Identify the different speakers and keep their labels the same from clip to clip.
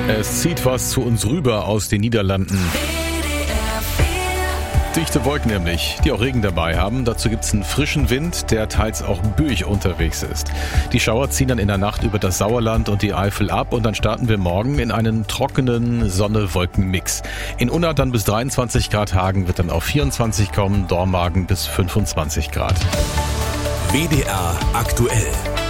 Speaker 1: Es zieht was zu uns rüber aus den Niederlanden. Dichte Wolken nämlich, die auch Regen dabei haben. Dazu gibt's einen frischen Wind, der teils auch böig unterwegs ist. Die Schauer ziehen dann in der Nacht über das Sauerland und die Eifel ab und dann starten wir morgen in einen trockenen Sonne-Wolken-Mix. In Unna dann bis 23 Grad, Hagen wird dann auf 24 kommen, Dormagen bis 25 Grad.
Speaker 2: WDR aktuell.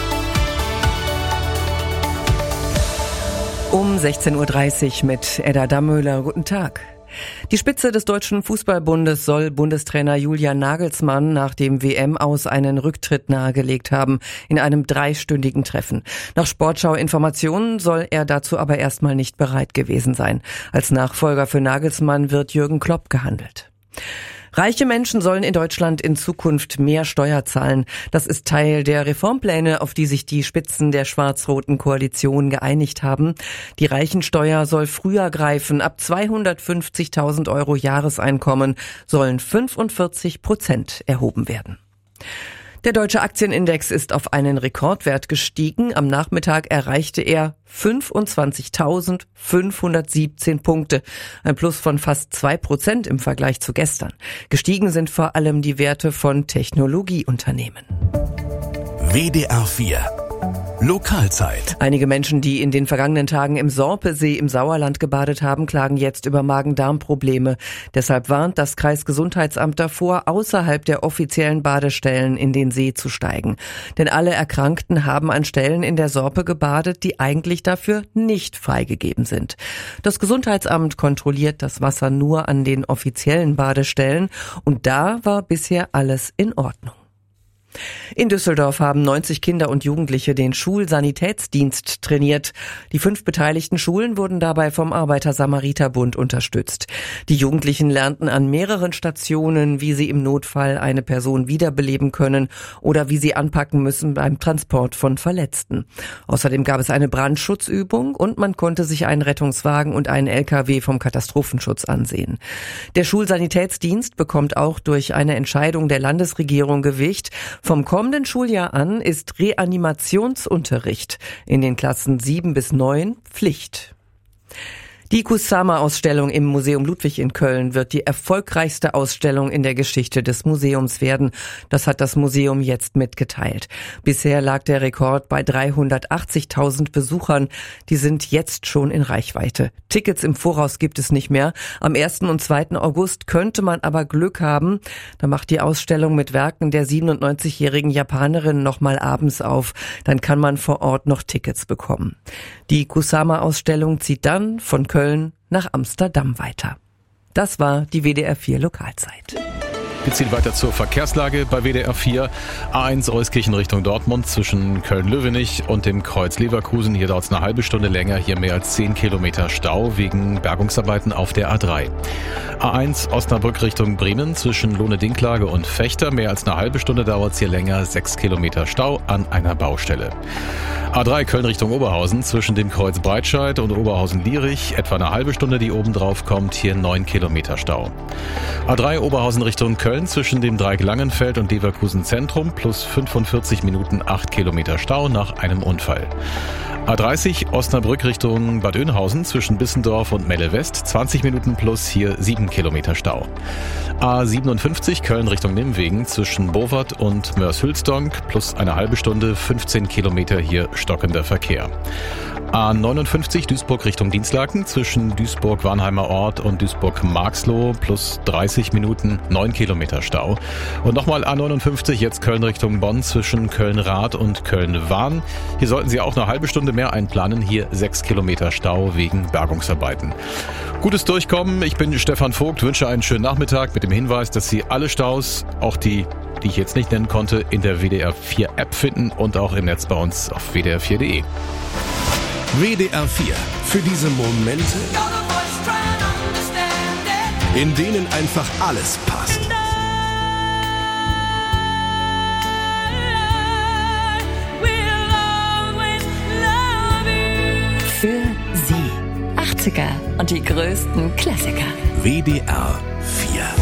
Speaker 3: Um 16.30 Uhr mit Edda Dammöhler. Guten Tag. Die Spitze des Deutschen Fußballbundes soll Bundestrainer Julian Nagelsmann nach dem WM-Aus einen Rücktritt nahegelegt haben in einem 3-stündigen Treffen. Nach Sportschau-Informationen soll er dazu aber erstmal nicht bereit gewesen sein. Als Nachfolger für Nagelsmann wird Jürgen Klopp gehandelt. Reiche Menschen sollen in Deutschland in Zukunft mehr Steuer zahlen. Das ist Teil der Reformpläne, auf die sich die Spitzen der schwarz-roten Koalition geeinigt haben. Die Reichensteuer soll früher greifen. Ab 250.000 € Jahreseinkommen sollen 45% erhoben werden. Der deutsche Aktienindex ist auf einen Rekordwert gestiegen. Am Nachmittag erreichte er 25.517 Punkte. Ein Plus von fast 2% im Vergleich zu gestern. Gestiegen sind vor allem die Werte von Technologieunternehmen.
Speaker 2: WDR 4 Lokalzeit.
Speaker 3: Einige Menschen, die in den vergangenen Tagen im Sorpesee im Sauerland gebadet haben, klagen jetzt über Magen-Darm-Probleme. Deshalb warnt das Kreisgesundheitsamt davor, außerhalb der offiziellen Badestellen in den See zu steigen. Denn alle Erkrankten haben an Stellen in der Sorpe gebadet, die eigentlich dafür nicht freigegeben sind. Das Gesundheitsamt kontrolliert das Wasser nur an den offiziellen Badestellen und da war bisher alles in Ordnung. In Düsseldorf haben 90 Kinder und Jugendliche den Schulsanitätsdienst trainiert. Die 5 beteiligten Schulen wurden dabei vom Arbeiter-Samariter-Bund unterstützt. Die Jugendlichen lernten an mehreren Stationen, wie sie im Notfall eine Person wiederbeleben können oder wie sie anpacken müssen beim Transport von Verletzten. Außerdem gab es eine Brandschutzübung und man konnte sich einen Rettungswagen und einen LKW vom Katastrophenschutz ansehen. Der Schulsanitätsdienst bekommt auch durch eine Entscheidung der Landesregierung Gewicht. Vom kommenden Schuljahr an ist Reanimationsunterricht in den Klassen 7 bis 9 Pflicht. Die Kusama-Ausstellung im Museum Ludwig in Köln wird die erfolgreichste Ausstellung in der Geschichte des Museums werden. Das hat das Museum jetzt mitgeteilt. Bisher lag der Rekord bei 380.000 Besuchern. Die sind jetzt schon in Reichweite. Tickets im Voraus gibt es nicht mehr. Am 1. und 2. August könnte man aber Glück haben. Da macht die Ausstellung mit Werken der 97-jährigen Japanerin nochmal abends auf. Dann kann man vor Ort noch Tickets bekommen. Die Kusama-Ausstellung zieht dann von Köln nach Amsterdam weiter. Das war die WDR 4 Lokalzeit.
Speaker 1: Wir ziehen weiter zur Verkehrslage bei WDR 4. A1 Euskirchen Richtung Dortmund zwischen Köln-Löwenich und dem Kreuz Leverkusen. Hier dauert es eine halbe Stunde länger. Hier mehr als 10 Kilometer Stau wegen Bergungsarbeiten auf der A3. A1 Osnabrück Richtung Bremen zwischen Lohne-Dinklage und Vechta. Mehr als eine halbe Stunde dauert es hier länger. 6 Kilometer Stau an einer Baustelle. A3 Köln Richtung Oberhausen zwischen dem Kreuz Breitscheid und Oberhausen-Lierich. Etwa eine halbe Stunde, die oben drauf kommt. Hier 9 Kilometer Stau. A3 Oberhausen Richtung Köln zwischen dem Dreieck Langenfeld und Leverkusen Zentrum plus 45 Minuten 8 Kilometer Stau nach einem Unfall. A30 Osnabrück Richtung Bad Oeynhausen zwischen Bissendorf und Melle West 20 Minuten plus hier 7 Kilometer Stau. A57 Köln Richtung Nimwegen zwischen Bovard und Moers-Hülsdonk plus eine halbe Stunde 15 Kilometer hier stockender Verkehr. A59 Duisburg Richtung Dinslaken zwischen Duisburg-Warnheimer Ort und Duisburg-Marxloh plus 30 Minuten 9 Kilometer Stau. Und nochmal A59 jetzt Köln Richtung Bonn zwischen Köln-Rath und Köln-Wahn. Hier sollten Sie auch eine halbe Stunde mehr einplanen. Hier 6 Kilometer Stau wegen Bergungsarbeiten. Gutes Durchkommen. Ich bin Stefan Vogt, wünsche einen schönen Nachmittag mit dem Hinweis, dass Sie alle Staus, auch die ich jetzt nicht nennen konnte, in der WDR 4 App finden und auch im Netz bei uns auf wdr4.de.
Speaker 2: WDR 4. Für diese Momente, in denen einfach alles passt.
Speaker 4: Für Sie. 80er und die größten Klassiker.
Speaker 2: WDR 4.